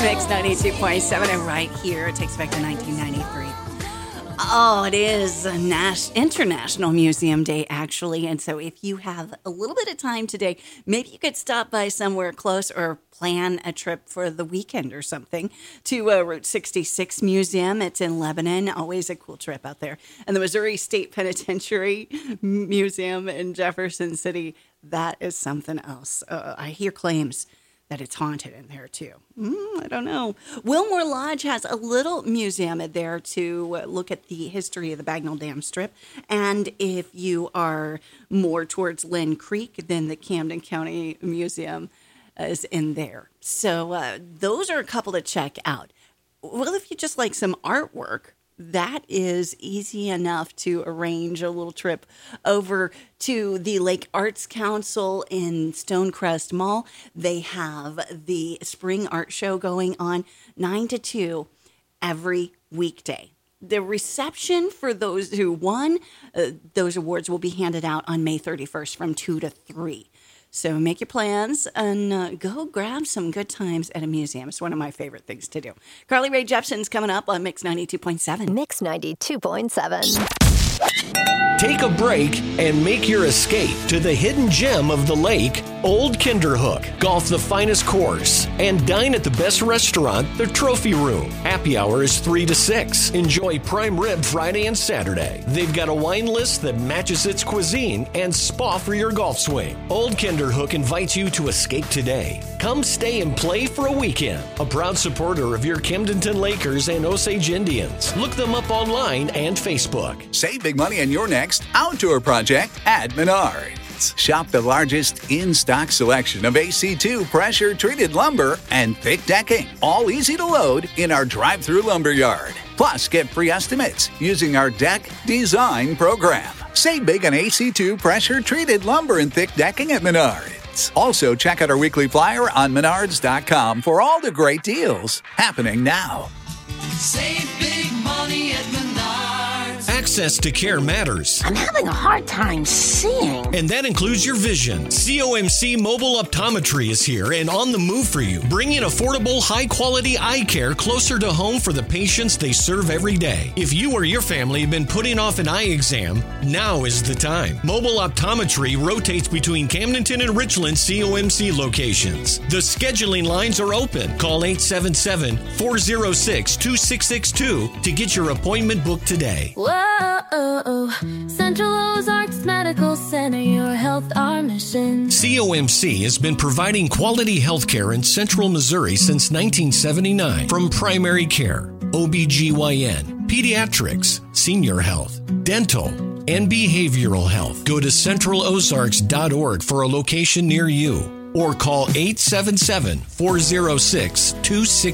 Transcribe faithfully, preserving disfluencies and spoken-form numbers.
Mix ninety-two point seven, and right here, it takes back to nineteen ninety-three. Oh, it is a Nash- International Museum Day, actually. And so if you have a little bit of time today, maybe you could stop by somewhere close or plan a trip for the weekend or something to uh, Route sixty-six Museum. It's in Lebanon. Always a cool trip out there. And the Missouri State Penitentiary Museum in Jefferson City, that is something else. Uh, I hear claims that it's haunted in there, too. Mm, I don't know. Wilmore Lodge has a little museum there to look at the history of the Bagnell Dam Strip. And if you are more towards Lynn Creek, then the Camden County Museum is in there. So uh, those are a couple to check out. Well, if you just like some artwork, that is easy enough to arrange a little trip over to the Lake Arts Council in Stonecrest Mall. They have the spring art show going on nine to two every weekday. The reception for those who won uh, those awards will be handed out on May thirty-first from two to three. So make your plans and uh, go grab some good times at a museum. It's one of my favorite things to do. Carly Rae Jepsen's coming up on Mix ninety-two point seven. Mix ninety-two point seven. Take a break and make your escape to the hidden gem of the lake, Old Kinderhook. Golf the finest course and dine at the best restaurant, the Trophy Room. Happy hour is three to six. Enjoy prime rib Friday and Saturday. They've got a wine list that matches its cuisine and spa for your golf swing. Old Kinderhook invites you to escape today. Come stay and play for a weekend. A proud supporter of your Camdenton Lakers and Osage Indians. Look them up online and Facebook. Save big money on your next outdoor project at Menards. Shop the largest in-stock selection of A C two pressure-treated lumber and thick decking, all easy to load in our drive-through lumber yard. Plus, get free estimates using our deck design program. Save big on A C two pressure-treated lumber and thick decking at Menards. Also, check out our weekly flyer on menards dot com for all the great deals happening now. Save big money at Menards. Access to care matters. I'm having a hard time seeing. And that includes your vision. C O M C Mobile Optometry is here and on the move for you, bringing affordable, high-quality eye care closer to home for the patients they serve every day. If you or your family have been putting off an eye exam, now is the time. Mobile Optometry rotates between Camdenton and Richland C O M C locations. The scheduling lines are open. Call eight seven seven, four oh six, two six six two to get your appointment booked today. Whoa, Central Ozarks Medical Center, your health, our mission. C O M C has been providing quality health care in Central Missouri since nineteen seventy-nine. From primary care, O B G Y N, pediatrics, senior health, dental, and behavioral health. Go to central ozarks dot org for a location near you or call eight seven seven, four oh six, two six